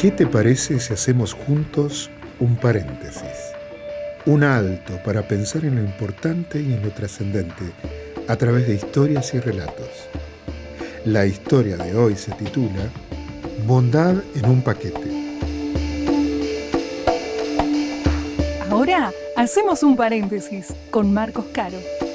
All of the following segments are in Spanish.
¿Qué te parece si hacemos juntos un paréntesis? Un alto para pensar en lo importante y en lo trascendente a través de historias y relatos. La historia de hoy se titula Bondad en un paquete. Ahora hacemos un paréntesis con Marcos Caro.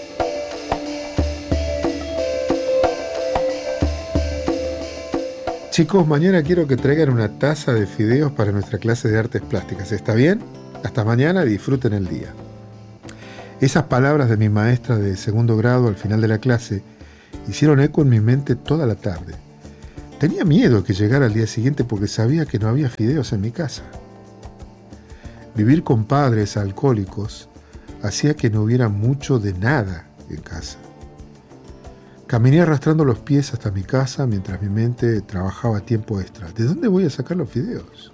Chicos, mañana quiero que traigan una taza de fideos para nuestra clase de artes plásticas. ¿Está bien? Hasta mañana y disfruten el día. Esas palabras de mi maestra de segundo grado al final de la clase hicieron eco en mi mente toda la tarde. Tenía miedo que llegara al día siguiente porque sabía que no había fideos en mi casa. Vivir con padres alcohólicos hacía que no hubiera mucho de nada en casa. Caminé arrastrando los pies hasta mi casa mientras mi mente trabajaba a tiempo extra. ¿De dónde voy a sacar los fideos?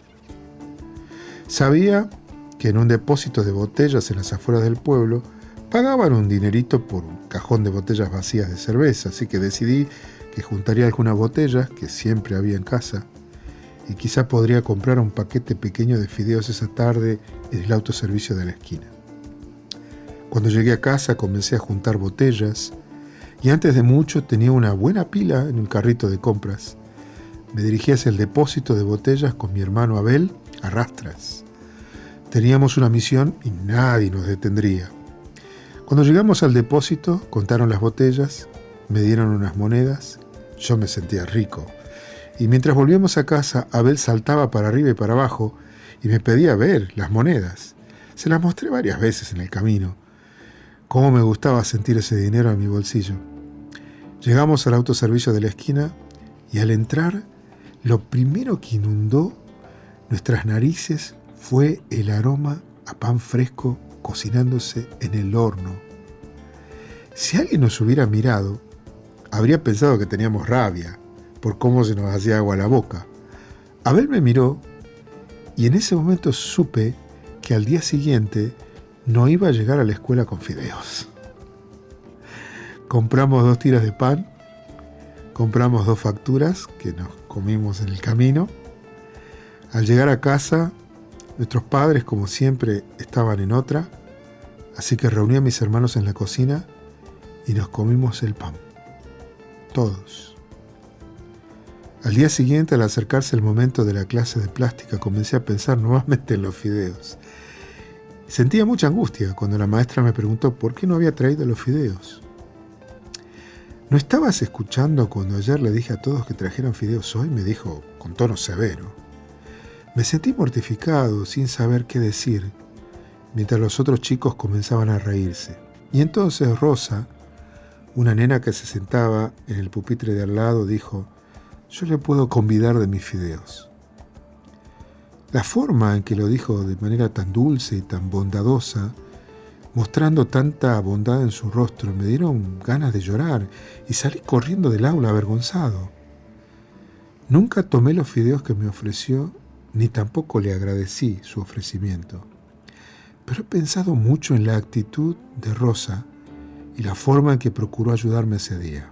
Sabía que en un depósito de botellas en las afueras del pueblo pagaban un dinerito por un cajón de botellas vacías de cerveza, así que decidí que juntaría algunas botellas que siempre había en casa y quizá podría comprar un paquete pequeño de fideos esa tarde en el autoservicio de la esquina. Cuando llegué a casa comencé a juntar botellas y antes de mucho tenía una buena pila en un carrito de compras. Me dirigí hacia el depósito de botellas con mi hermano Abel a rastras. Teníamos una misión y nadie nos detendría. Cuando llegamos al depósito, contaron las botellas, me dieron unas monedas, yo me sentía rico. Y mientras volvíamos a casa, Abel saltaba para arriba y para abajo y me pedía ver las monedas. Se las mostré varias veces en el camino. Cómo me gustaba sentir ese dinero en mi bolsillo. Llegamos al autoservicio de la esquina y al entrar, lo primero que inundó nuestras narices fue el aroma a pan fresco cocinándose en el horno. Si alguien nos hubiera mirado, habría pensado que teníamos rabia por cómo se nos hacía agua la boca. Abel me miró y en ese momento supe que al día siguiente no iba a llegar a la escuela con fideos. Compramos 2 tiras de pan, compramos 2 facturas que nos comimos en el camino. Al llegar a casa, nuestros padres, como siempre, estaban en otra, así que reuní a mis hermanos en la cocina y nos comimos el pan. Todos. Al día siguiente, al acercarse el momento de la clase de plástica, comencé a pensar nuevamente en los fideos. Sentía mucha angustia cuando la maestra me preguntó por qué no había traído los fideos. ¿No estabas escuchando cuando ayer le dije a todos que trajeran fideos hoy? Me dijo con tono severo. Me sentí mortificado, sin saber qué decir, mientras los otros chicos comenzaban a reírse. Y entonces Rosa, una nena que se sentaba en el pupitre de al lado, dijo: «Yo le puedo convidar de mis fideos». La forma en que lo dijo de manera tan dulce y tan bondadosa, mostrando tanta bondad en su rostro, me dieron ganas de llorar y salí corriendo del aula avergonzado. Nunca tomé los fideos que me ofreció, ni tampoco le agradecí su ofrecimiento. Pero he pensado mucho en la actitud de Rosa y la forma en que procuró ayudarme ese día.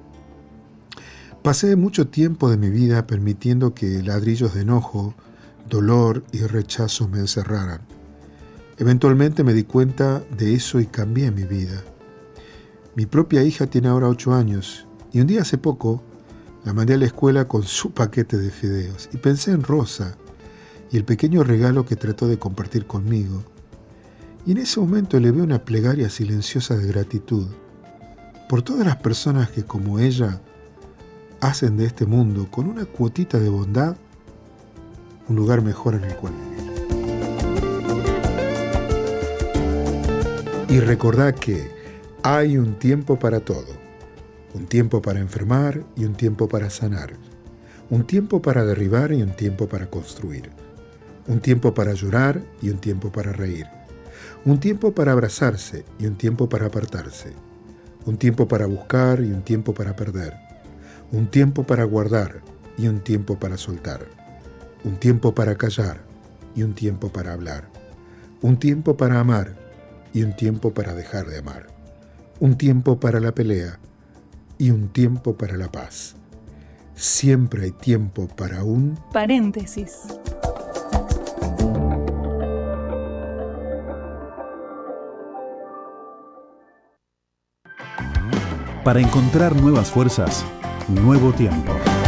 Pasé mucho tiempo de mi vida permitiendo que ladrillos de enojo, dolor y rechazo me encerraran. Eventualmente me di cuenta de eso y cambié mi vida. Mi propia hija tiene ahora 8 años y un día hace poco la mandé a la escuela con su paquete de fideos y pensé en Rosa y el pequeño regalo que trató de compartir conmigo. Y en ese momento elevé una plegaria silenciosa de gratitud por todas las personas que, como ella, hacen de este mundo, con una cuotita de bondad, un lugar mejor en el cual vivir. Y recordá que hay un tiempo para todo. Un tiempo para enfermar y un tiempo para sanar. Un tiempo para derribar y un tiempo para construir. Un tiempo para llorar y un tiempo para reír. Un tiempo para abrazarse y un tiempo para apartarse. Un tiempo para buscar y un tiempo para perder. Un tiempo para guardar y un tiempo para soltar. Un tiempo para callar y un tiempo para hablar. Un tiempo para amar y un tiempo para dejar de amar. Un tiempo para la pelea y un tiempo para la paz. Siempre hay tiempo para un paréntesis. Para encontrar nuevas fuerzas, nuevo tiempo.